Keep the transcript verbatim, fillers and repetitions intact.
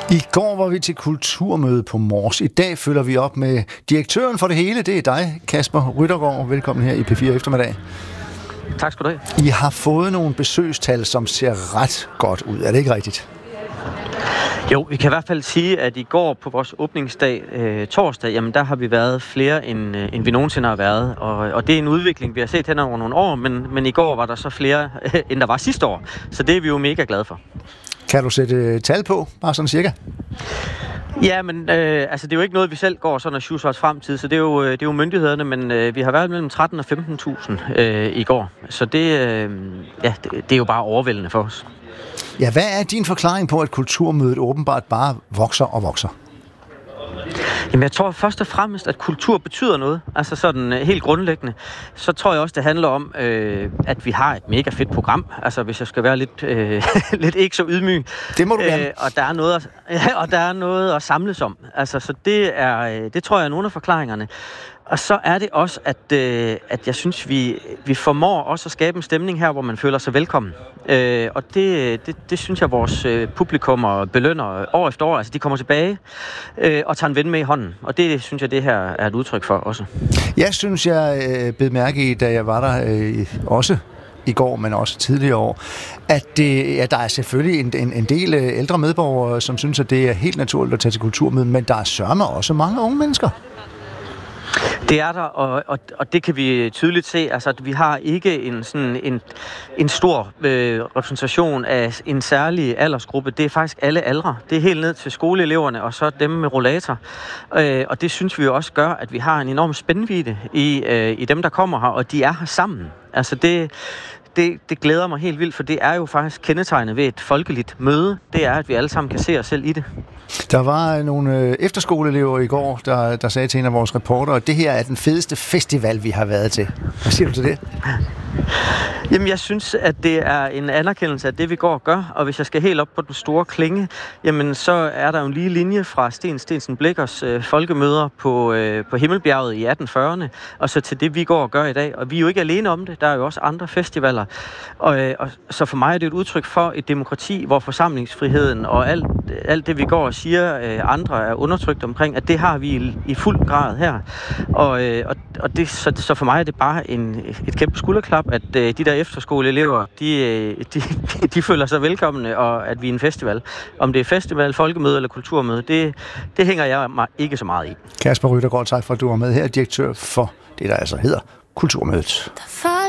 I går var vi til kulturmøde på Mors. I dag følger vi op med direktøren for det hele. Det er dig, Kasper Ryttergaard. Velkommen her i P fire Eftermiddag. Tak skal du have. I har fået nogle besøgstal, som ser ret godt ud. Er det ikke rigtigt? Jo, vi kan i hvert fald sige, at i går på vores åbningsdag, øh, torsdag, jamen der har vi været flere, end, øh, end vi nogensinde har været. Og, og det er en udvikling, vi har set hen over nogle år, men, men i går var der så flere, øh, end der var sidste år. Så det er vi jo mega glade for. Kan du sætte tal på, bare sådan cirka? Ja, men øh, altså, det er jo ikke noget, vi selv går sådan og sjusser os frem til, så det er jo, det er jo myndighederne, men øh, vi har været mellem tretten og femten tusind øh, i går. Så det, øh, ja, det, det er jo bare overvældende for os. Ja, hvad er din forklaring på, at kulturmødet åbenbart bare vokser og vokser? Jamen, jeg tror først og fremmest, at kultur betyder noget. Altså sådan helt grundlæggende. Så tror jeg også, det handler om, øh, at vi har et mega fedt program. Altså, hvis jeg skal være lidt, øh, lidt ikke så ydmyg. Det må du gerne. Øh, og, der er noget at, ja, og der er noget at samles om. Altså, så det, er, det tror jeg er nogle af forklaringerne. Og så er det også, at, øh, at jeg synes, vi, vi formår også at skabe en stemning her, hvor man føler sig velkommen. Øh, og det, det, det synes jeg, vores øh, publikummer belønner år efter år. Altså, de kommer tilbage øh, og tager en ven med i hånden. Og det synes jeg, det her er et udtryk for også. Jeg synes, jeg øh, bed mærke i, da jeg var der øh, også i går, men også tidligere år, at det, ja, der er selvfølgelig en, en, en del ældre medborgere, som synes, at det er helt naturligt at tage til kulturmøde, men der er sørme også mange unge mennesker. Det er der, og, og, og det kan vi tydeligt se. Altså, at vi har ikke en, sådan en, en stor øh, repræsentation af en særlig aldersgruppe. Det er faktisk alle aldre. Det er helt ned til skoleeleverne, og så dem med rollator. Øh, og det synes vi jo også gør, at vi har en enorm spændvidde i, øh, i dem, der kommer her, og de er her sammen. Altså, det... Det, det glæder mig helt vildt, for det er jo faktisk kendetegnet ved et folkeligt møde. Det er, at vi alle sammen kan se os selv i det. Der var nogle efterskoleelever i går, der, der sagde til en af vores reportere, at det her er den fedeste festival, vi har været til. Hvad siger du til det? Jamen, jeg synes, at det er en anerkendelse af det, vi går og gør. Og hvis jeg skal helt op på den store klinge, jamen, så er der jo en lige linje fra Sten Stensen Blichers øh, folkemøder på, øh, på Himmelbjerget i atten fyrrerne, og så til det, vi går og gør i dag. Og vi er jo ikke alene om det. Der er jo også andre festivaler. Og, øh, og så for mig er det et udtryk for et demokrati, hvor forsamlingsfriheden og alt, alt det, vi går og siger, øh, andre er undertrykt omkring, at det har vi i, i fuld grad her. Og, øh, og, og det, så, så for mig er det bare en, et kæmpe skulderklap, at øh, de der efterskoleelever, de, de, de føler sig velkomne, og at vi er en festival. Om det er festival, folkemøde eller kulturmøde, det, det hænger jeg mig ikke så meget i. Kasper Ryttergaard, tak for at du var med her, direktør for det, der altså hedder Kulturmødet.